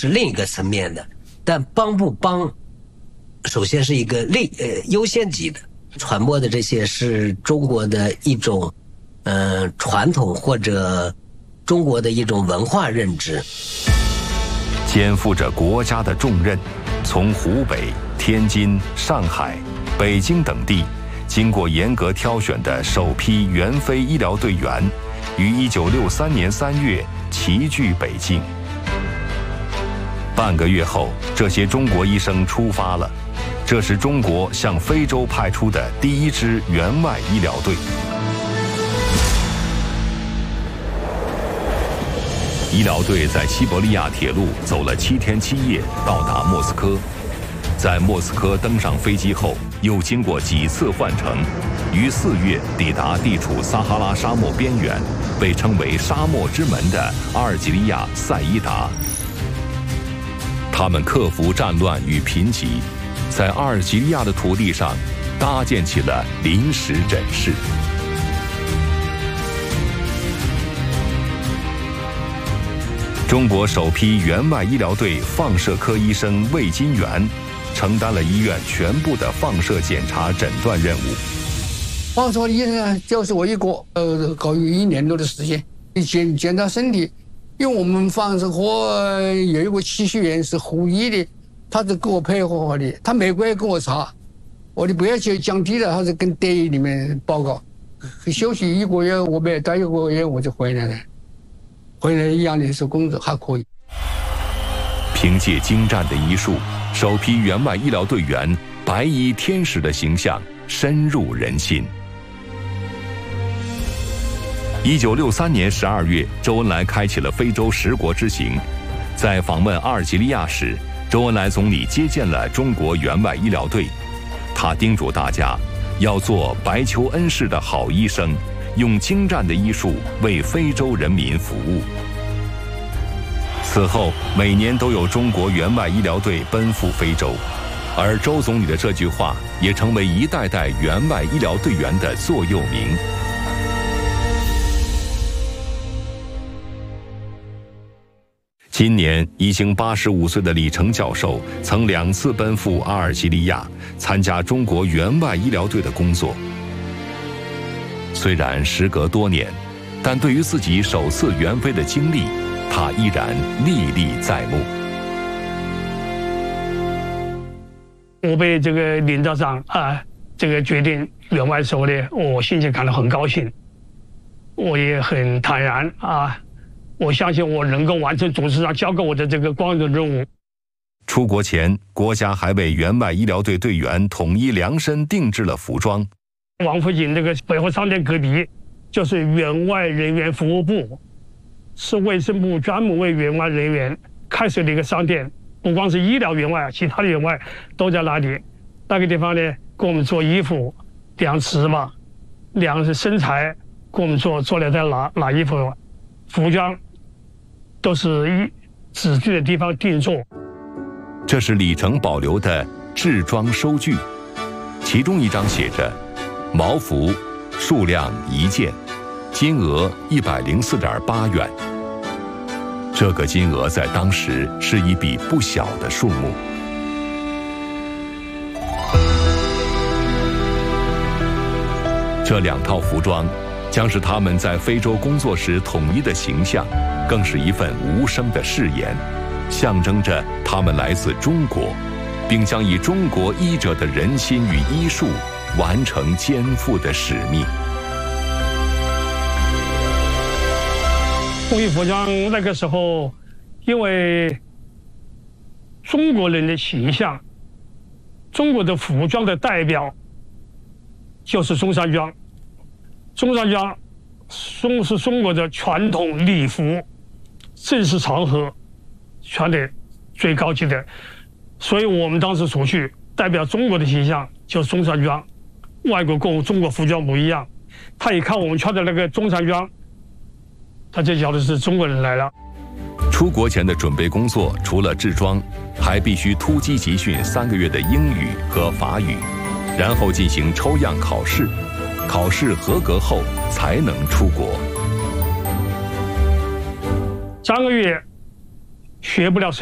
是另一个层面的，但帮不帮，首先是一个优先级的。传播的这些是中国的一种传统或者中国的一种文化认知。 肩负着国家的重任，从湖北、天津、上海、北京等地经过严格挑选的首批援非医疗队员，于1963年3月齐聚北京。半个月后，这些中国医生出发了。这是中国向非洲派出的第一支援外医疗队。医疗队在西伯利亚铁路走了7天7夜，到达莫斯科。在莫斯科登上飞机后，又经过几次换乘，于4月抵达地处撒哈拉沙漠边缘、被称为沙漠之门的阿尔及利亚塞伊达。他们克服战乱与贫瘠，在阿尔及利亚的土地上搭建起了临时诊室。中国首批援外医疗队放射科医生魏金元承担了医院全部的放射检查诊断任务。 放射医生就是我一个，搞1年多的时间，检查身体。因为我们放射科有一个期序员是护医的，他是跟我配合的，他每个月跟我查，我的不要求降低了，他是跟队里面报告。休息1个月，我没待1个月我就回来了。回来一样的是工作还可以。 凭借精湛的医术，首批援外医疗队员白衣天使的形象深入人心。1963年12月，周恩来开启了非洲10国之行。在访问阿尔及利亚时，周恩来总理接见了中国援外医疗队，他叮嘱大家要做白求恩式的好医生，用精湛的医术为非洲人民服务。此后，每年都有中国援外医疗队奔赴非洲，而周总理的这句话也成为一代代援外医疗队员的座右铭。今年已经85岁的李成教授曾2次奔赴阿尔及利亚，参加中国援外医疗队的工作。虽然时隔多年，但对于自己首次援非的经历，他依然历历在目。 我被这个领导长这个决定援外的时候呢，我心情感到很高兴，我也很坦然我相信我能够完成董事长交给我的这个光荣任务。 出国前，国家还为援外医疗队队员统一量身定制了服装。 王府井这个百货商店隔壁就是援外人员服务部，是卫生部专门为援外人员开设的一个商店，不光是医疗援外，其他的援外都在那里。那个地方呢，给我们做衣服、量尺码、量身材，给我们做了在拿衣服、服装，都是指定的地方定做。 这是李成保留的制装收据，其中一张写着毛服数量1件，金额104.8元。这个金额在当时是一笔不小的数目。这2套服装将是他们在非洲工作时统一的形象，更是一份无声的誓言，象征着他们来自中国，并将以中国医者的人心与医术完成肩负的使命。 工艺服装那个时候，因为中国人的形象，中国的服装的代表就是中山装。中山装是中国的传统礼服，正式场合穿的最高级的，所以我们当时出去代表中国的形象就是中山装。外国跟中国服装不一样，他一看我们穿的那个中山装，他就晓得是中国人来了。 出国前的准备工作除了制装，还必须突击集训3个月的英语和法语，然后进行抽样考试，考试合格后才能出国。 3个月学不了